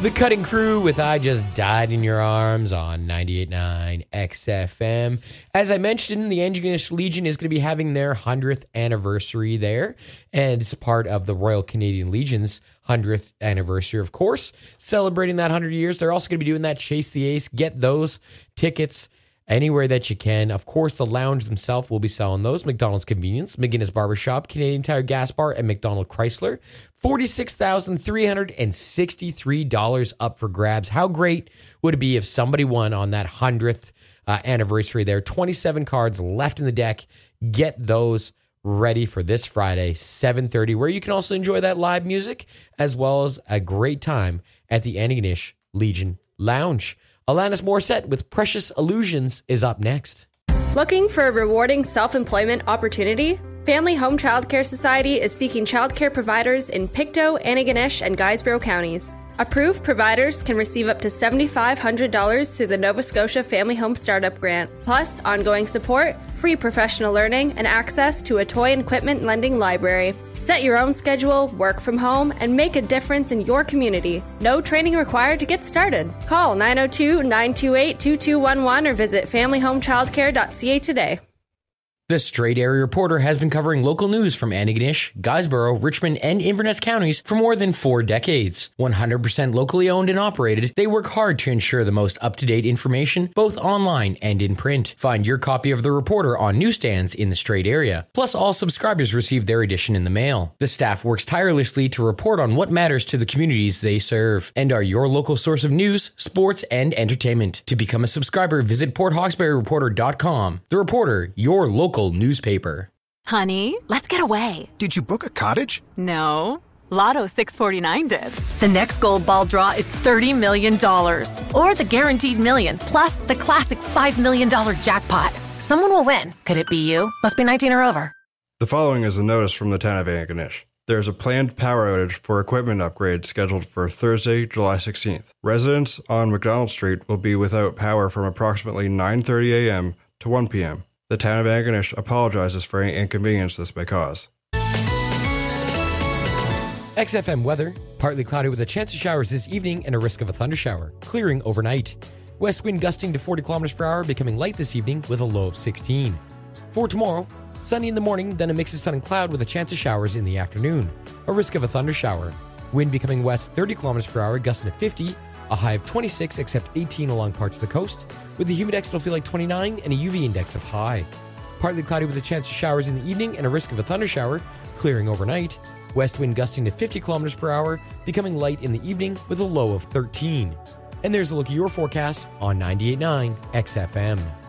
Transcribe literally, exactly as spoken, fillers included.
The Cutting Crew with I Just Died in Your Arms on ninety-eight point nine X F M. As I mentioned, the Antigonish Legion is going to be having their hundredth anniversary there, and it's part of the Royal Canadian Legion's hundredth anniversary, of course. Celebrating that one hundred years, they're also going to be doing that Chase the Ace. Get those tickets anywhere that you can. Of course, the lounge themselves will be selling those. McDonald's Convenience, McGinnis Barbershop, Canadian Tire Gas Bar, and McDonald Chrysler. forty-six thousand three hundred sixty-three dollars up for grabs. How great would it be if somebody won on that hundredth uh, anniversary there? twenty-seven cards left in the deck. Get those ready for this Friday, seven thirty, where you can also enjoy that live music as well as a great time at the Antigonish Legion Lounge. Alanis Morissette with Precious Illusions is up next. Looking for a rewarding self-employment opportunity? Family Home Child Care Society is seeking childcare providers in Pictou, Antigonish, and Guysborough counties. Approved providers can receive up to seven thousand five hundred dollars through the Nova Scotia Family Home Startup Grant, plus ongoing support, free professional learning, and access to a toy and equipment lending library. Set your own schedule, work from home, and make a difference in your community. No training required to get started. Call nine oh two, nine two eight, two two one one or visit family home childcare dot c a today. The Straight Area Reporter has been covering local news from Antigonish, Guysborough, Richmond, and Inverness counties for more than four decades. one hundred percent locally owned and operated, they work hard to ensure the most up-to-date information, both online and in print. Find your copy of The Reporter on newsstands in the Straight Area. Plus, all subscribers receive their edition in the mail. The staff works tirelessly to report on what matters to the communities they serve, and are your local source of news, sports, and entertainment. To become a subscriber, visit port hawkesbury reporter dot com. The Reporter, your local newspaper. Honey, let's get away. Did you book a cottage? No. Lotto six forty-nine did. The next gold ball draw is thirty million dollars. Or the guaranteed million, plus the classic five million dollars jackpot. Someone will win. Could it be you? Must be nineteen or over. The following is a notice from the town of Antigonish. There is a planned power outage for equipment upgrades scheduled for Thursday, July sixteenth. Residents on McDonald Street will be without power from approximately nine thirty a.m. to one p.m. The town of Antigonish apologizes for any inconvenience this may cause. X F M weather, partly cloudy with a chance of showers this evening and a risk of a thundershower, clearing overnight. West wind gusting to forty kilometers per hour, becoming light this evening with a low of sixteen. For tomorrow, sunny in the morning, then a mix of sun and cloud with a chance of showers in the afternoon, a risk of a thundershower. Wind becoming west thirty kilometers per hour, gusting to fifty, a high of twenty-six except eighteen along parts of the coast. With the humidex, it'll feel like twenty-nine and a U V index of high. Partly cloudy with a chance of showers in the evening and a risk of a thundershower, clearing overnight. West wind gusting to fifty kilometers per hour, becoming light in the evening with a low of thirteen. And there's a look at your forecast on ninety-eight point nine X F M.